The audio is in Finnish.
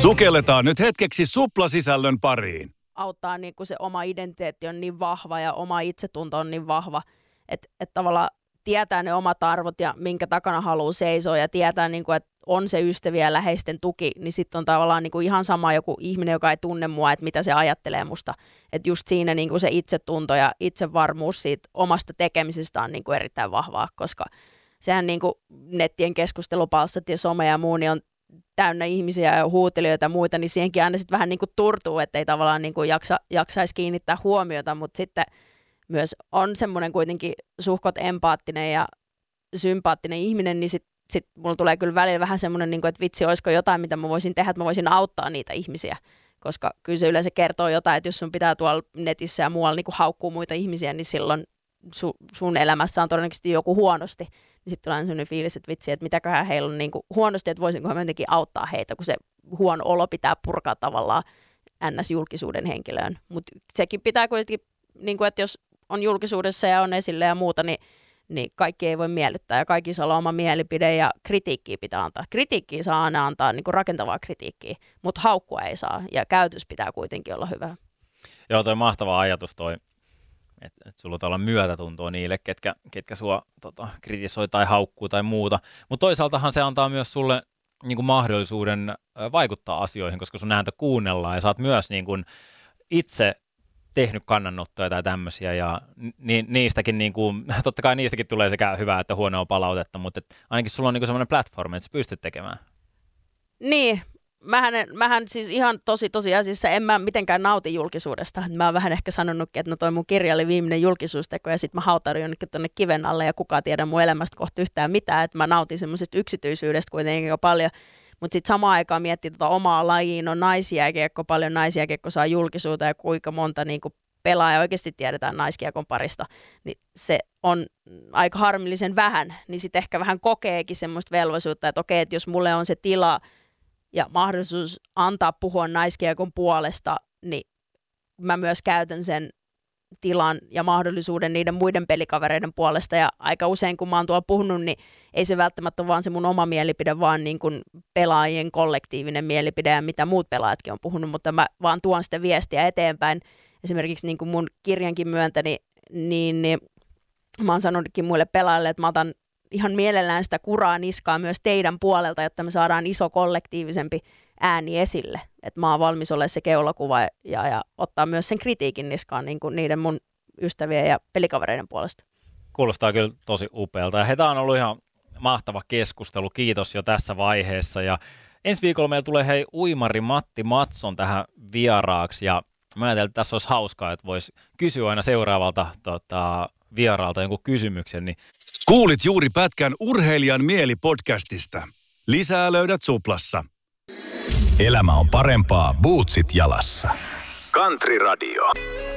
Sukelletaan nyt hetkeksi Supla-sisällön pariin. Auttaa niin kuin se oma identiteetti on niin vahva ja oma itsetunto on niin vahva, että tavallaan tietää ne omat arvot ja minkä takana haluaa seisoa ja tietää, niin kuin, että on se ystäviä ja läheisten tuki, niin sitten on tavallaan niin kuin ihan sama joku ihminen, joka ei tunne mua, että mitä se ajattelee musta. Että just siinä niin kuin se itsetunto ja itsevarmuus siitä omasta tekemisestä on niin kuin erittäin vahvaa, koska sehän niin kuin nettien keskustelupalstat ja some ja muu niin on täynnä ihmisiä ja huutelijoita ja muita, niin siihenkin aina sitten vähän niin kuin turtuu, että ei tavallaan niin kuin jaksaisi kiinnittää huomiota, mutta sitten myös on semmoinen kuitenkin suhkot empaattinen ja sympaattinen ihminen, niin sit mulla tulee kyllä välillä vähän semmoinen, niin kuin, että vitsi, olisiko jotain, mitä mä voisin tehdä, että mä voisin auttaa niitä ihmisiä, koska kyllä se yleensä kertoo jotain, että jos sun pitää tuolla netissä ja muualla niin kuin haukkuu muita ihmisiä, niin silloin sun elämässä on todennäköisesti joku huonosti, niin sitten tulee sellainen fiilis, että vitsi, että mitäköhän heillä on niin kuin huonosti, että voisinkohan mä jotenkin auttaa heitä, kun se huono olo pitää purkaa tavallaan NS-julkisuuden henkilöön. Mutta sekin pitää kuitenkin, niin kuin, että jos on julkisuudessa ja on esille ja muuta, niin kaikki ei voi miellyttää ja kaikki saa olla oma mielipide ja kritiikkiä pitää antaa. Kritiikkiä saa aina antaa, niin kuin rakentavaa kritiikkiä, mutta haukkua ei saa ja käytös pitää kuitenkin olla hyvä. Joo, toi mahtava ajatus toi, että sulla on myötätuntoa niille, ketkä sua kritisoi tai haukkuu tai muuta. Mutta toisaaltahan se antaa myös sulle niin kuin mahdollisuuden vaikuttaa asioihin, koska sun ääntä kuunnellaan ja sä oot myös niin kuin itse tehnyt kannanottoja tai tämmöisiä ja niistäkin niin kuin, totta kai niistäkin tulee sekä hyvää että huonoa palautetta, mutta ainakin sulla on niin kuin semmoinen platformi, että sä pystyt tekemään. Niin, mähän siis ihan tosiasiassa en mä mitenkään nauti julkisuudesta. Mä oon vähän ehkä sanonutkin, että no toi mun kirja oli viimeinen julkisuusteko ja sit mä hautaudun jonnekin tonne kiven alle ja kukaan tiedä mun elämästä kohta yhtään mitään, että mä nautin semmoisesta yksityisyydestä kuitenkin jo paljon. Mutta sitten samaan aikaan miettii omaa lajiin, on naisjääkiekko, paljon naisjääkiekko saa julkisuutta ja kuinka monta niinku pelaajaa oikeasti tiedetään naiskiekon parista, niin se on aika harmillisen vähän, niin sitten ehkä vähän kokeekin semmoista velvollisuutta, että okei, että jos mulle on se tila ja mahdollisuus antaa puhua naiskiekon puolesta, niin mä myös käytän sen tilan ja mahdollisuuden niiden muiden pelikavereiden puolesta ja aika usein kun mä oon tuolla puhunut, niin ei se välttämättä ole vaan se mun oma mielipide, vaan niin kuin pelaajien kollektiivinen mielipide ja mitä muut pelaajatkin on puhunut, mutta mä vaan tuon sitä viestiä eteenpäin. Esimerkiksi niin kuin mun kirjankin myöntäni, niin mä oon sanonutkin muille pelaajille, että mä otan ihan mielellään sitä kuraa niskaa myös teidän puolelta, jotta me saadaan iso kollektiivisempi ääni esille. Että mä oon valmis olemaan se keulakuva ja ottaa myös sen kritiikin niskaan niin kuin niiden mun ystävien ja pelikavereiden puolesta. Kuulostaa kyllä tosi upealta. Ja tämä on ollut ihan mahtava keskustelu. Kiitos jo tässä vaiheessa. Ja ensi viikolla meillä tulee uimari Matti Matson tähän vieraaksi. Ja mä ajattelin, että tässä olisi hauskaa, että voisi kysyä aina seuraavalta vieraalta jonkun kysymyksen. Niin Kuulit juuri pätkän Urheilijan mieli-podcastista. Lisää löydät Suplassa. Elämä on parempaa bootsit jalassa. Country Radio.